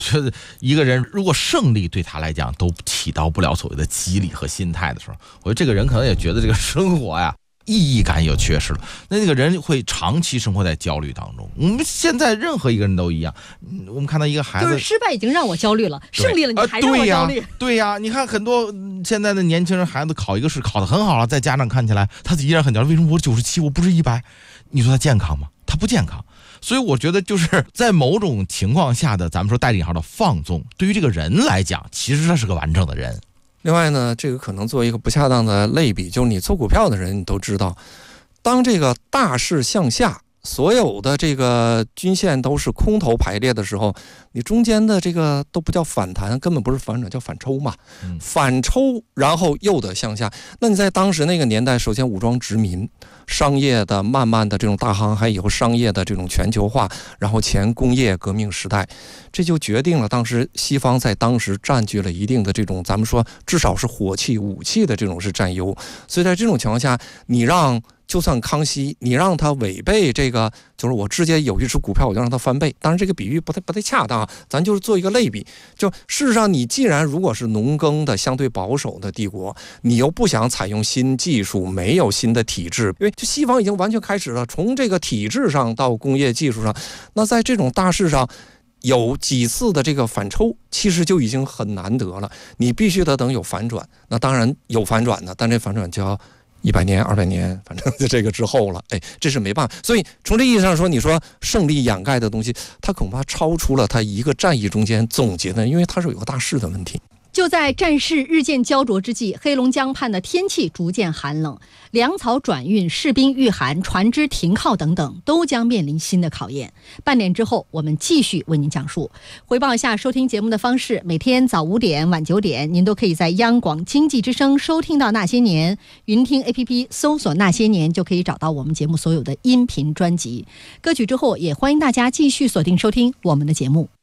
觉得一个人如果胜利对他来讲都起到不了所谓的激励和心态的时候，我觉得这个人可能也觉得这个生活呀意义感也缺失了，那个人会长期生活在焦虑当中。我们现在任何一个人都一样，我们看到一个孩子， 就是失败已经让我焦虑了，胜利了你还让我焦虑。 对呀，你看很多现在的年轻人孩子考一个试考得很好了，在家长看起来他依然很焦虑，为什么我97我不是100？你说他健康吗？他不健康。所以我觉得就是在某种情况下的咱们说带引号的放纵，对于这个人来讲其实他是个完整的人。 另外呢，这个可能做一个不恰当的类比，就是你做股票的人你都知道，当这个大势向下，所有的这个均线都是空头排列的时候，你中间的这个都不叫反弹，根本不是反转，叫反抽嘛。反抽然后又得向下。那你在当时那个年代，首先武装殖民，商业的慢慢的这种大航海以后，商业的这种全球化，然后前工业革命时代，这就决定了当时西方在当时占据了一定的这种咱们说至少是火器武器的这种是占优。所以在这种情况下，你让就算康熙，你让他违背这个，就是我直接有一只股票我就让他翻倍，当然这个比喻不太恰当啊，咱就是做一个类比。就事实上你既然如果是农耕的相对保守的帝国，你又不想采用新技术，没有新的体制，因为就西方已经完全开始了，从这个体制上到工业技术上，那在这种大势上有几次的这个反抽，其实就已经很难得了，你必须得等有反转。那当然有反转的，但这反转就要100年200年，反正在这个之后了，这是没办法。所以从这意义上说，你说胜利掩盖的东西，它恐怕超出了它一个战役中间总结的，因为它是有个大势的问题。 就在战事日渐焦灼之际，黑龙江畔的天气逐渐寒冷，粮草转运、士兵御寒、船只停靠等等，都将面临新的考验。半点之后，我们继续为您讲述。回报一下收听节目的方式：每天早5点、晚9点，您都可以在央广经济之声收听到《那些年》，云听 APP 搜索《那些年》就可以找到我们节目所有的音频专辑。歌曲之后，也欢迎大家继续锁定收听我们的节目。